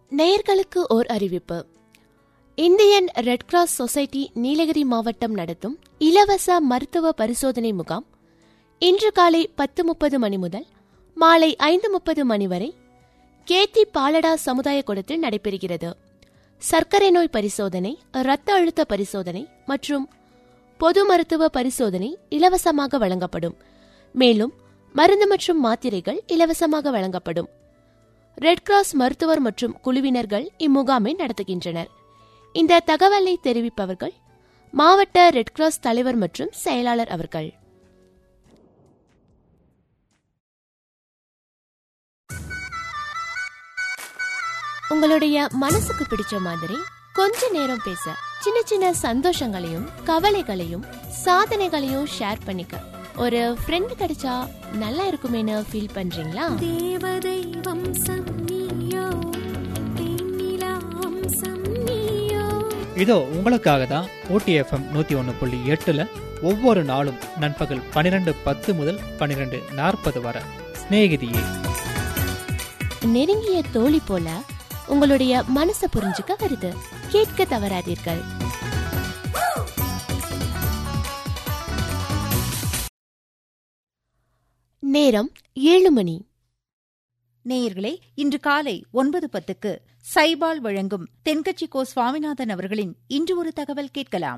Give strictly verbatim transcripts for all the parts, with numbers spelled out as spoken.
நேயர்களுக்கு ஓர் அறிவிப்பு. Indian red cross society Nilgiri மாவட்டம் நடத்தும் இலவச மருத்துவ பரிசோதனை முகாம் இன்று காலை பத்து முப்பது மணி முதல் மாலை ஐந்து முப்பது மணி வரை கேத்தி பாலடா சமுதாய கூடத்தில் நடைபெறுகிறது. சர்க்கரை நோய் பரிசோதனை, இரத்த அழுத்த பரிசோதனை மற்றும் பொது மருத்துவ பரிசோதனை இலவசமாக வழங்கப்படும். மேலும் மருந்து மற்றும் மாத்திரைகள் இலவசமாக வழங்கப்படும். ரெட் கிராஸ் மருத்துவர் மற்றும் குழுவினர்கள் இம்முகாமை நடத்துகின்றனர். இந்த தகவலை தெரிவிப்பவர்கள் மாவட்ட ரெட் கிராஸ் தலைவர் மற்றும் செயலாளர் அவர்கள். உங்களுடைய மனசுக்கு பிடிச்ச மாதிரி கொஞ்ச நேரம் பேச, சின்ன சின்ன சந்தோஷங்களையும் கவலைகளையும் சாதனைகளையும் ஷேர் பண்ணிக்க ஒரு ஃப்ரெண்ட் கிடைச்சா நல்லா இருக்குமேனு ஃபீல் பண்றீங்களா? தேவதை வம்சம் நீயோ, தேனிலா வம்சம் நீயோ. இதோ உங்களுக்காக தான் ஊட்டி எஃப்எம் நூத்தி ஒன்னு புள்ளி எட்டுல ஒவ்வொரு நாளும் நண்பகல் பனிரெண்டு பத்து முதல் பனிரெண்டு நாற்பது வரை சிநேகிதியே. நெருங்கிய தோழி போல உங்களுடைய மனசை புரிஞ்சுக்க வருது. கேட்க தவறாதீர்கள். நேரம் ஏழு மணி. நேயர்களே, இன்று காலை ஒன்பது பத்துக்கு சைபால் வழங்கும் தென்கட்சி கோ சுவாமிநாதன் அவர்களின் இன்று ஒரு தகவல் கேட்கலாம்.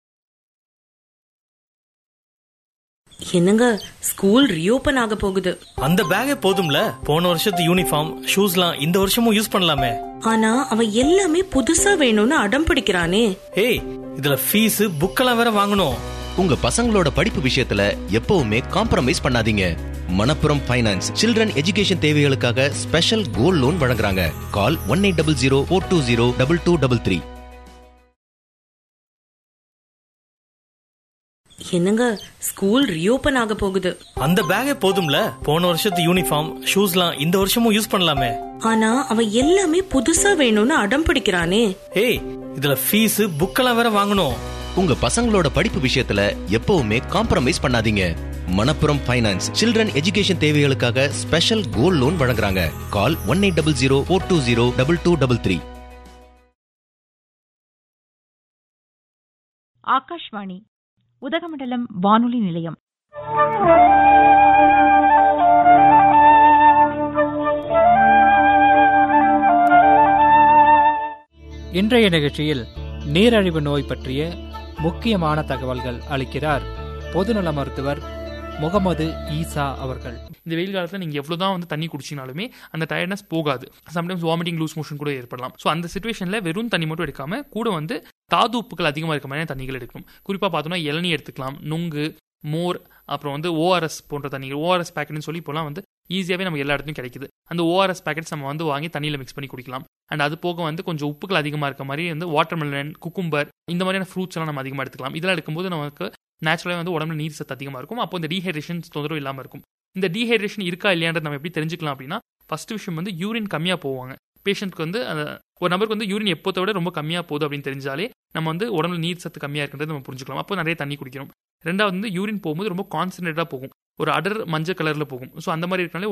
என்னங்க, ஸ்கூல் ரீஓபன் ஆக போகுது. அந்த பேக்கே போதும்ல, போன வருஷத்து யூனிஃபார்ம் ஷூஸ்லாம் இந்த வருஷமும் யூஸ் பண்ணலாமே. ஆனா அவன் எல்லாமே புதுசா வேணும்னு அடம் பிடிக்கிறானே. ஏய், இதுல ஃபீஸ் புக்கெல்லாம் வேற வாங்கணும். உங்க பசங்களோட படிப்பு விஷயத்துல எப்பவுமே காம்ப்ரமைஸ் பண்ணாதீங்க. மணப்புரம் ஃபைனான்ஸ் சில்ட்ரன் எஜுகேஷன் தேவைகளுக்காக ஸ்பெஷல் கோல்ட் லோன் வழங்குறாங்க. கால் one eight double zero four two zero double two double three. என்னங்க, ஸ்கூல் ரீஓபன் ஆக போகுது. அந்த பேக்கே போதும்ல, போன வருஷத்து யூனிஃபார்ம் ஷூஸ்லாம் இந்த வருஷமும் யூஸ் பண்ணலாமே. ஆனா அவன் எல்லாமே புதுசா வேணும்னு அடம் பிடிக்கிறானே. ஏய், இதுல ஃபீஸ் புக்கெல்லாம் வேற வாங்கணும். உங்க பசங்களோட படிப்பு விஷயத்துல எப்பவுமே காம்ப்ரமைஸ் பண்ணாதீங்க. மணப்புரம் ஃபைனான்ஸ் சில்ட்ரன் எஜுகேஷன் தேவைகளுக்காக ஸ்பெஷல் கோல்ட் லோன் வழங்குறாங்க. கால் one eight double zero four two zero double two double three. Akashvani Udhagamandalam வானொலி நிலையம். இன்றைய நிகழ்ச்சியில் நீரழிவு நோய் பற்றிய முக்கியமான தகவல்கள் அளிக்கிறார் பொதுநல மருத்துவர் முகமது ஈசா அவர்கள். இந்த வெயில் காலத்தில் நீங்கள் எவ்வளோதான் வந்து தண்ணி குடிச்சினாலுமே அந்த டயர்ட்னஸ் போகாது. சம்டைம்ஸ் வாமிட்டிங், லூஸ் மோஷன் கூட ஏற்படலாம். ஸோ அந்த சிச்சுவேஷனில் வெறும் தண்ணி மட்டும் எடுக்காம கூட வந்து தாது உப்புகள் அதிகமாக இருக்க மாதிரி தண்ணிகள் எடுக்கணும். குறிப்பாக பார்த்தோம்னா இளநீ எடுத்துக்கலாம், நுங்கு, மோர், அப்புறம் வந்து ஓஆர்எஸ் போன்ற தண்ணிகள். ஓஆர்எஸ் பேக்கெட்னு சொல்லி இப்போலாம் வந்து ஈஸியாகவே நம்ம எல்லா இடத்துலையும் கிடைக்குது. அந்த ஓஆர்எஸ் பேக்கெட்ஸ் நம்ம வந்து வாங்கி தண்ணியில் மிக்ஸ் பண்ணி குடிக்கலாம். அண்ட் அது போக வந்து கொஞ்சம் உப்புகள் அதிகமாக இருக்க மாதிரி வந்து வாட்டர்மெலன், குக்கும்பர், இந்த மாதிரியான ஃப்ரூட்ஸ் எல்லாம் நம்ம அதிகமாக எடுத்துக்கலாம். இதெல்லாம் எடுக்கும்போது நமக்கு நேச்சுரலாக வந்து உடம்புல நீர் சத்து அதிகமாக இருக்கும். அப்போ இந்த டீஹைட்ரேஷன் தொந்தரவு இல்லாமல் இருக்கும். இந்த டீஹைட்ரேஷன் இருக்கா இல்லையான்றது நம்ம எப்படி தெரிஞ்சுக்கலாம் அப்படின்னா, ஃபர்ஸ்ட் விஷயம் வந்து யூரின் கம்மியாக போவாங்க. பேஷண்ட்க்கு வந்து ஒரு நபருக்கு வந்து யூரின் எப்போதை விட ரொம்ப கம்மியாக போகுது அப்படின்னு தெரிஞ்சாலே நம்ம வந்து உடம்புல நீர் சத்து கம்மியாக இருக்கிறது நம்ம புரிஞ்சுக்கலாம். அப்போ நிறைய தண்ணி குடிக்கணும். ரெண்டாவது வந்து யூரின் போகும்போது ரொம்ப கான்சன்ட்ரேட்டாக போகும், ஒரு அடர் மஞ்சள் கலரில் போகும். ஸோ அந்த மாதிரி இருக்கனாலே